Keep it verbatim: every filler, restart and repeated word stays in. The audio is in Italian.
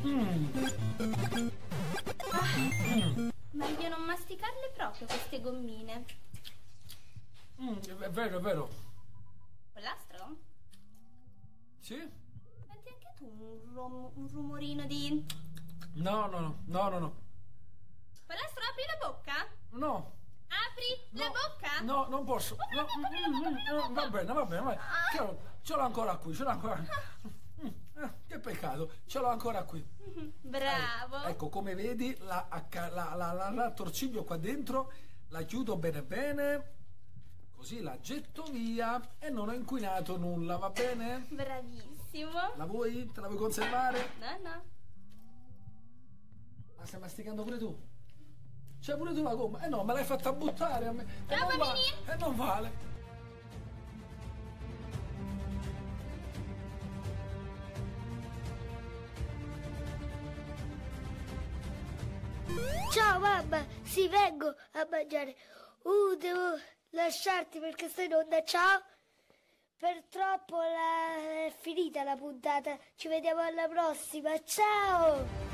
Mm. Ah, Mm. meglio non masticarle proprio queste gommine. Mm, è vero, è vero. Pollastro? Sì? Senti anche tu un, rum- un rumorino di... No, no, no, no, no, no. Pollastro, apri la bocca? No. Apri No, la bocca? no, non posso. No, mm, mm, mm, va bene, va bene, va bene. Ce l'ho, ce l'ho ancora qui, ce l'ho ancora. Mm, eh, che peccato, ce l'ho ancora qui. Bravo. Eh, ecco, come vedi, la, acca- la, la, la, la torciglio qua dentro, la chiudo bene bene, così la getto via e non ho inquinato nulla, va bene? Bravissimo. La vuoi? Te la vuoi conservare? No, no. Ma stai masticando pure tu? C'è pure tu la gomma? Eh no, me l'hai fatta buttare a me. E Ciao, non vale. bambini. E non vale. Ciao mamma, sì, vengo a mangiare. Uh, devo lasciarti perché sto in onda. Ciao. Purtroppo la... è finita la puntata. Ci vediamo alla prossima. Ciao.